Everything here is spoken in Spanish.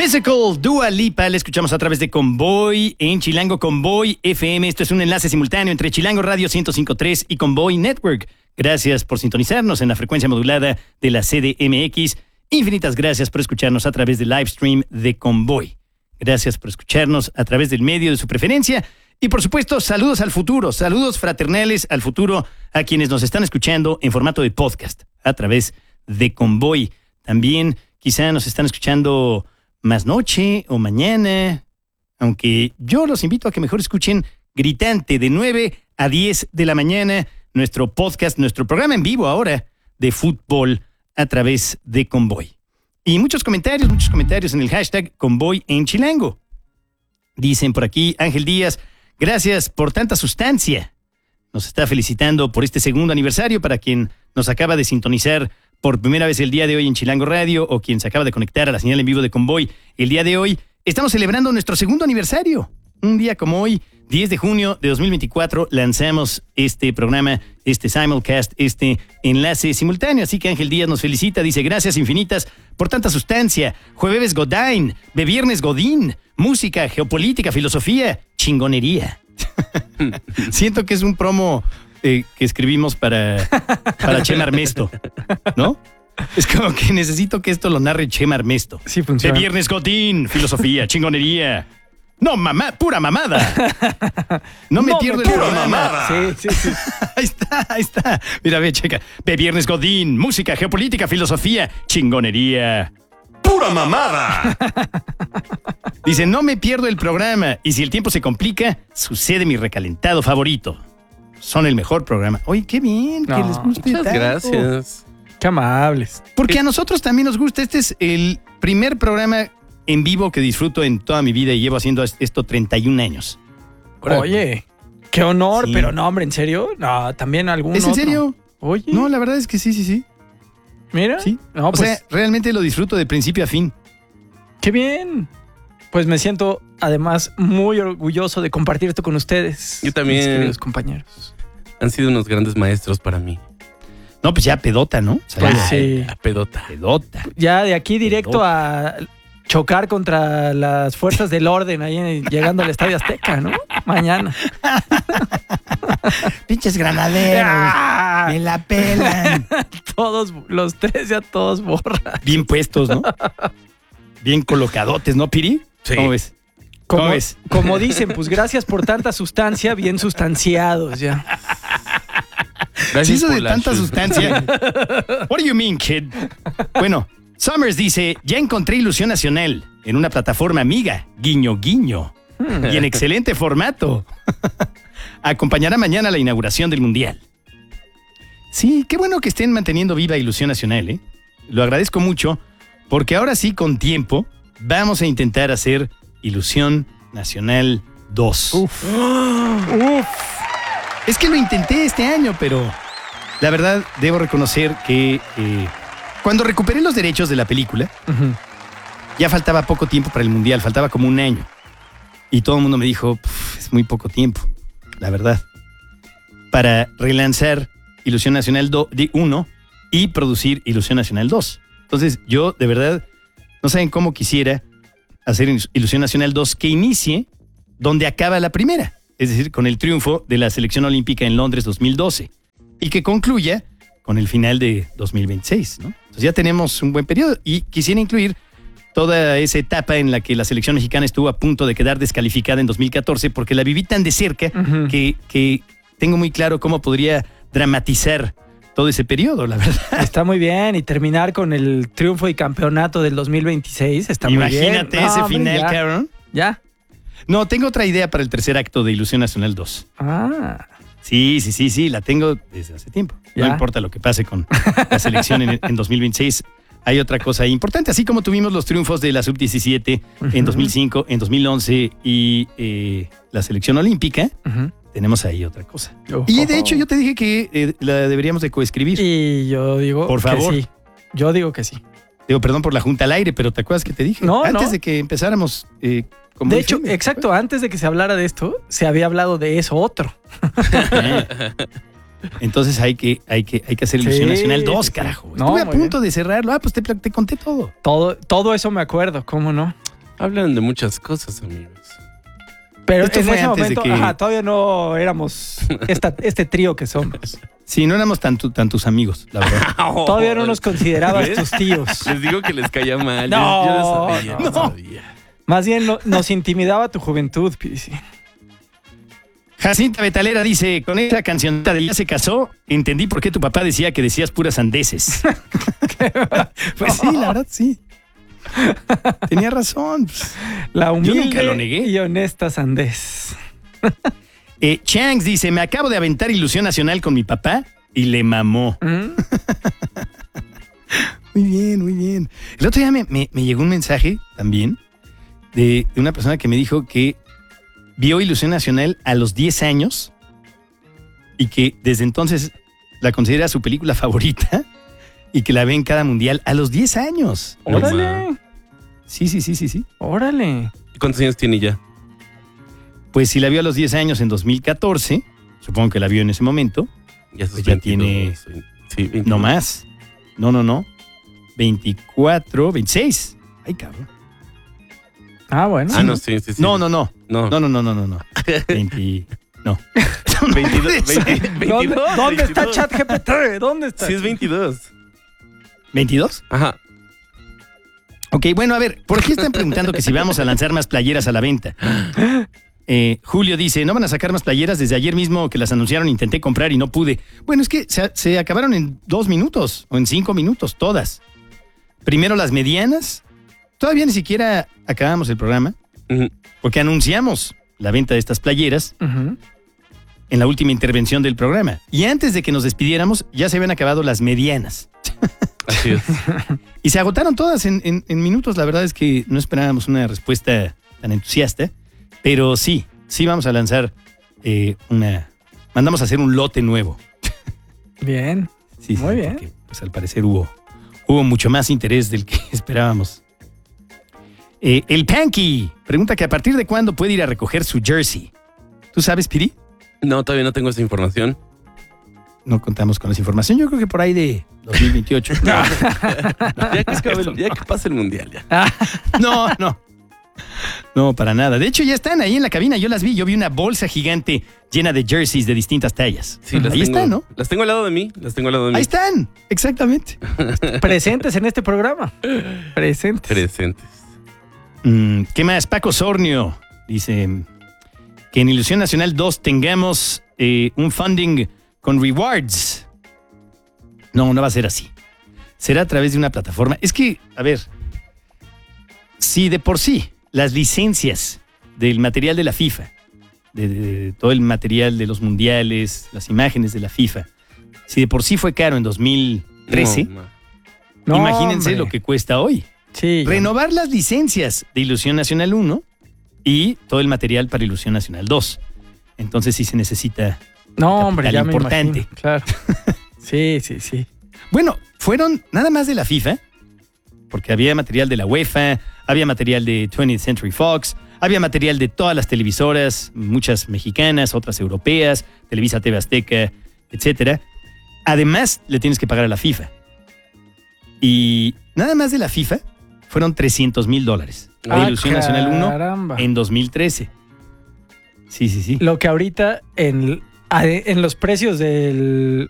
Physical, Dua Lipa, la escuchamos a través de Convoy en Chilango Convoy FM. Esto es un enlace simultáneo entre Chilango Radio 105.3 y Convoy Network. Gracias por sintonizarnos en la frecuencia modulada de la CDMX. Infinitas gracias por escucharnos a través del livestream de Convoy. Gracias por escucharnos a través del medio de su preferencia. Y por supuesto, saludos al futuro, saludos fraternales al futuro a quienes nos están escuchando en formato de podcast a través de Convoy. También quizá nos están escuchando más noche o mañana, aunque yo los invito a que mejor escuchen Gritante de 9 a 10 de la mañana, nuestro podcast, nuestro programa en vivo ahora de fútbol a través de Convoy. Y muchos comentarios en el hashtag Convoy en Chilango. Dicen por aquí, Ángel Díaz, gracias por tanta sustancia. Nos está felicitando por este segundo aniversario para quien nos acaba de sintonizar por primera vez el día de hoy en Chilango Radio o quien se acaba de conectar a la señal en vivo de Convoy. El día de hoy estamos celebrando nuestro segundo aniversario. Un día como hoy, 10 de junio de 2024, lanzamos este programa, este simulcast, este enlace simultáneo. Así que Ángel Díaz nos felicita, dice gracias infinitas por tanta sustancia. Jueves Godín, Viernes Godín, música, geopolítica, filosofía, chingonería. Siento que es un promo que escribimos para Chema Armesto, ¿no? Es como que necesito que esto lo narre Chema Armesto. Sí, funciona. De Viernes Godín, filosofía, chingonería. No, pura mamada. No me pierdo el programa. Sí. Ahí está. Mira, ve, checa. De Viernes Godín, música, geopolítica, filosofía, chingonería. ¡Pura mamada! Dice, no me pierdo el programa. Y si el tiempo se complica, sucede mi recalentado favorito. Son el mejor programa. Oye, qué bien, que les guste muchas tanto. Gracias. Qué amables. Porque a nosotros también nos gusta. Este es el primer programa en vivo que disfruto en toda mi vida y llevo haciendo esto 31 años. Oye, qué honor, Sí. pero no, hombre, ¿en serio? No, también algún ¿Es en otro. serio? Oye. No, la verdad es que sí. Mira. Sí. No, O pues, sea, realmente lo disfruto de principio a fin. qué bien. Pues me siento, además, muy orgulloso de compartir esto con ustedes. Yo también. Mis queridos compañeros. Han sido unos grandes maestros para mí. No, pues ya pedota, ¿no? O sea, Pues ya, sí. La pedota. pedota. Ya de aquí directo a chocar contra las fuerzas del orden ahí llegando al Estadio Azteca, ¿no? Mañana. Pinches granaderos. ¡Ah! Me la pelan. Todos, los tres ya todos borran. Bien puestos, ¿no? Bien colocadotes, ¿no, Piri? Sí. ¿Cómo ves? ¿Cómo ves? Como dicen, pues gracias por tanta sustancia, bien sustanciados ya. Gracias ¿Sí, eso por de la tanta sustancia? What do you mean, kid? Bueno, Summers dice, ya encontré Ilusión Nacional en una plataforma amiga, guiño, guiño, y en excelente formato. Acompañará mañana la inauguración del Mundial. Sí, qué bueno que estén manteniendo viva Ilusión Nacional, ¿eh? Lo agradezco mucho, porque ahora sí, con tiempo, vamos a intentar hacer Ilusión Nacional 2. Uf. Es que lo intenté este año, pero la verdad debo reconocer que cuando recuperé los derechos de la película, ya faltaba poco tiempo para el Mundial, faltaba como un año. Y todo el mundo me dijo, es muy poco tiempo, la verdad, para relanzar Ilusión Nacional 1 y producir Ilusión Nacional 2. Entonces yo, de verdad, no saben cómo quisiera hacer Ilusión Nacional 2 que inicie donde acaba la primera. Es decir, con el triunfo de la selección olímpica en Londres 2012 y que concluya con el final de 2026, ¿no? Entonces ya tenemos un buen periodo y quisiera incluir toda esa etapa en la que la selección mexicana estuvo a punto de quedar descalificada en 2014 porque la viví tan de cerca que tengo muy claro cómo podría dramatizar todo ese periodo, la verdad. Está muy bien y terminar con el triunfo y campeonato del 2026 está muy bien. Imagínate ese hombre, final, ya. cabrón. Ya. No, tengo otra idea para el tercer acto de Ilusión Nacional 2. Ah. Sí, la tengo desde hace tiempo. No ¿Ya? importa lo que pase con la selección en 2026. Hay otra cosa importante, así como tuvimos los triunfos de la Sub-17 en 2005, en 2011 y la selección olímpica, tenemos ahí otra cosa. Y de hecho yo te dije que la deberíamos de coescribir. Y yo digo Por favor. que sí. Yo digo que sí. Digo, perdón por la junta al aire, pero ¿te acuerdas que te dije? No, Antes no. de que empezáramos... como De el hecho, filme, exacto, antes de que se hablara de esto, se había hablado de eso otro. Entonces hay que hacer Ilusión Sí, Nacional 2, sí. carajo. No, Estuve a muy punto de cerrarlo. Pues te conté todo. Todo eso me acuerdo, ¿cómo no? Hablan de muchas cosas, amigos. Pero Esto en fue ese antes de momento, que- todavía no éramos este trío que somos. Sí, no éramos tantos amigos, la verdad. Todavía no nos considerabas ¿Ves? tus tíos. Les digo que les caía mal. No, yo lo sabía, no. yo sabía. Más bien nos intimidaba tu juventud, Pisi. Jacinta Betalera dice, con esa cancioneta de Ya se casó, entendí por qué tu papá decía que decías puras sandeces. Pues sí, la verdad, sí. Tenía razón. La nunca lo humilde negué. y honesta Sandés. Changs dice, me acabo de aventar Ilusión Nacional con mi papá y le mamó. ¿Mm? Muy bien, muy bien. El otro día me llegó un mensaje también de una persona que me dijo que vio Ilusión Nacional a los 10 años y que desde entonces la considera su película favorita y que la ve en cada mundial a los 10 años. No, Órale, Sí. órale. ¿Y cuántos años tiene ya? Pues si la vio a los 10 años en 2014, supongo que la vio en ese momento, Ya, sus Pues ya 22, tiene- Sí, 22. no más. No. 24, 26. Ay, cabrón. Ah, bueno. Ah, no, sí. No. No. 20. No. 22. ¿Dónde está ChatGPT? ¿Dónde está? Sí, es 22. ¿22? Ajá. Ok, bueno, a ver, por aquí están preguntando que si vamos a lanzar más playeras a la venta. Julio dice, ¿no van a sacar más playeras? Desde ayer mismo que las anunciaron intenté comprar y no pude. Bueno, es que se acabaron en 2 minutos o en 5 minutos, todas. Primero las medianas. Todavía ni siquiera acabamos el programa Ujú. porque anunciamos la venta de estas playeras Ujú. en la última intervención del programa. Y antes de que nos despidiéramos, ya se habían acabado las medianas. Así es. Y se agotaron todas en minutos. La verdad es que no esperábamos una respuesta tan entusiasta. Pero sí vamos a lanzar mandamos a hacer un lote nuevo. Bien. Sí, Muy bien. Porque, pues al parecer hubo mucho más interés del que esperábamos. El Panky pregunta que a partir de cuándo puede ir a recoger su jersey. ¿Tú sabes, Piri? No, todavía no tengo esa información. No contamos con esa información. Yo creo que por ahí de 2028. Ya que pase el mundial, ya. No. No, para nada. De hecho, ya están ahí en la cabina. Yo las vi. Yo vi una bolsa gigante llena de jerseys de distintas tallas. Sí, ahí están, ¿no? Las tengo al lado de mí. Ahí están. Exactamente. Presentes en este programa. Presentes. Presentes. ¿Qué más? Paco Sornio dice que en Ilusión Nacional 2 tengamos un funding con rewards. No va a ser así. Será a través de una plataforma. Es que, a ver, si de por sí las licencias del material de la FIFA, de todo el material de los mundiales, las imágenes de la FIFA, si de por sí fue caro en 2013, No. No, imagínense hombre. lo que cuesta hoy. Sí. Renovar las licencias de Ilusión Nacional 1 y todo el material para Ilusión Nacional 2. Entonces sí se necesita. No, hombre, ya capital me importante. imagino. Claro. Sí. Bueno, fueron nada más de la FIFA, porque había material de la UEFA, había material de 20th Century Fox, había material de todas las televisoras, muchas mexicanas, otras europeas, Televisa, TV Azteca, etcétera. Además, le tienes que pagar a la FIFA. Y nada más de la FIFA fueron $300,000 de Ilusión Nacional 1 caramba. en 2013. Sí. Lo que ahorita en los precios del